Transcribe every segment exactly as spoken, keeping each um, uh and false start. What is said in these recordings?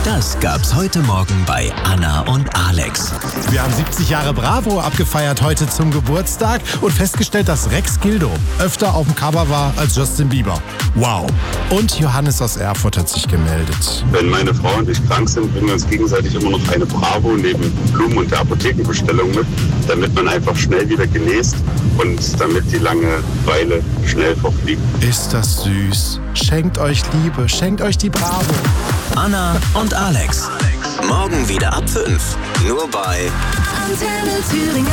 Das gab's heute Morgen bei Anna und Alex. Wir haben siebzig Jahre Bravo abgefeiert heute zum Geburtstag und festgestellt, dass Rex Gildo öfter auf dem Cover war als Justin Bieber. Wow. Und Johannes aus Erfurt hat sich gemeldet. Wenn meine Frau und ich krank sind, bringen wir uns gegenseitig immer noch eine Bravo neben Blumen und der Apothekenbestellung mit, damit man einfach schnell wieder genäst und damit die Langeweile schnell verfliegt. Ist das süß. Schenkt euch Liebe, schenkt euch die Bravo. Anna und Alex. Morgen wieder ab fünf. Nur bei Antenne Thüringen.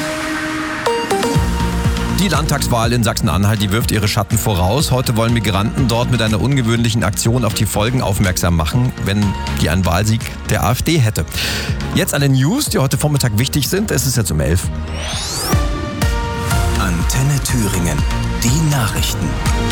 Die Landtagswahl in Sachsen-Anhalt, die wirft ihre Schatten voraus. Heute wollen Migranten dort mit einer ungewöhnlichen Aktion auf die Folgen aufmerksam machen, wenn die einen Wahlsieg der AfD hätte. Jetzt alle News, die heute Vormittag wichtig sind. Es ist jetzt um elf. Antenne Thüringen. Die Nachrichten.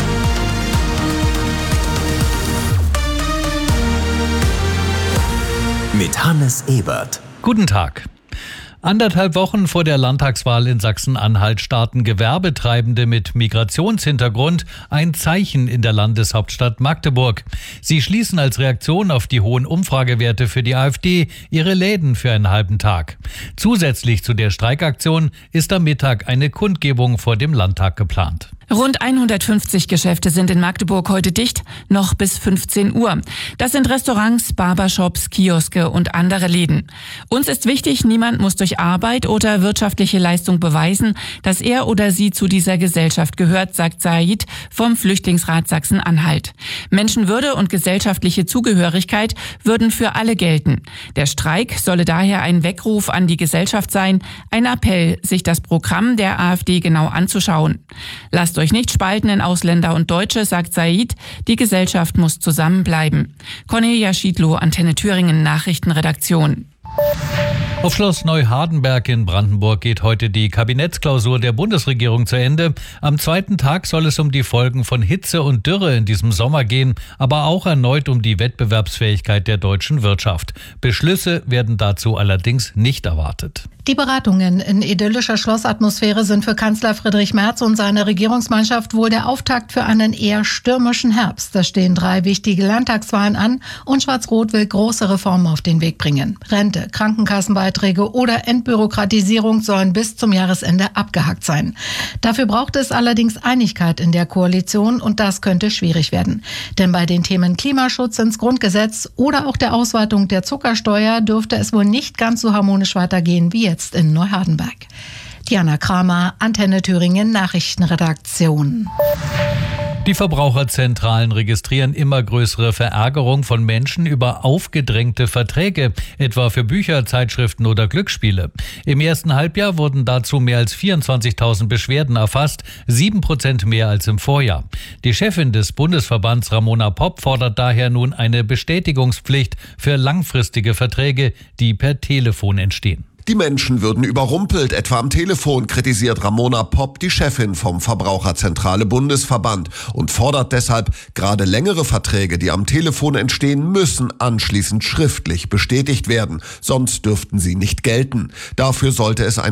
Mit Hannes Ebert. Guten Tag. Anderthalb Wochen vor der Landtagswahl in Sachsen-Anhalt starten Gewerbetreibende mit Migrationshintergrund ein Zeichen in der Landeshauptstadt Magdeburg. Sie schließen als Reaktion auf die hohen Umfragewerte für die AfD ihre Läden für einen halben Tag. Zusätzlich zu der Streikaktion ist am Mittag eine Kundgebung vor dem Landtag geplant. Rund hundertfünfzig Geschäfte sind in Magdeburg heute dicht, noch bis fünfzehn Uhr. Das sind Restaurants, Barbershops, Kioske und andere Läden. Uns ist wichtig, niemand muss durch Arbeit oder wirtschaftliche Leistung beweisen, dass er oder sie zu dieser Gesellschaft gehört, sagt Said vom Flüchtlingsrat Sachsen-Anhalt. Menschenwürde und gesellschaftliche Zugehörigkeit würden für alle gelten. Der Streik solle daher ein Weckruf an die Gesellschaft sein, ein Appell, sich das Programm der AfD genau anzuschauen. Lasst euch nicht spalten in Ausländer und Deutsche, sagt Said. Die Gesellschaft muss zusammenbleiben. Cornelia Schiedlow, Antenne Thüringen, Nachrichtenredaktion. Auf Schloss Neuhardenberg in Brandenburg geht heute die Kabinettsklausur der Bundesregierung zu Ende. Am zweiten Tag soll es um die Folgen von Hitze und Dürre in diesem Sommer gehen, aber auch erneut um die Wettbewerbsfähigkeit der deutschen Wirtschaft. Beschlüsse werden dazu allerdings nicht erwartet. Die Beratungen in idyllischer Schlossatmosphäre sind für Kanzler Friedrich Merz und seine Regierungsmannschaft wohl der Auftakt für einen eher stürmischen Herbst. Da stehen drei wichtige Landtagswahlen an und Schwarz-Rot will große Reformen auf den Weg bringen. Rente, Krankenkassenbeiträge oder Entbürokratisierung sollen bis zum Jahresende abgehakt sein. Dafür braucht es allerdings Einigkeit in der Koalition und das könnte schwierig werden. Denn bei den Themen Klimaschutz ins Grundgesetz oder auch der Ausweitung der Zuckersteuer dürfte es wohl nicht ganz so harmonisch weitergehen wie jetzt in Neuhardenberg. Diana Kramer, Antenne Thüringen, Nachrichtenredaktion. Die Verbraucherzentralen registrieren immer größere Verärgerung von Menschen über aufgedrängte Verträge, etwa für Bücher, Zeitschriften oder Glücksspiele. Im ersten Halbjahr wurden dazu mehr als vierundzwanzigtausend Beschwerden erfasst, sieben Prozent mehr als im Vorjahr. Die Chefin des Bundesverbands Ramona Popp fordert daher nun eine Bestätigungspflicht für langfristige Verträge, die per Telefon entstehen. Die Menschen würden überrumpelt, etwa am Telefon, kritisiert Ramona Popp, die Chefin vom Verbraucherzentrale Bundesverband, und fordert deshalb, gerade längere Verträge, die am Telefon entstehen, müssen anschließend schriftlich bestätigt werden, sonst dürften sie nicht gelten. Dafür sollte es ein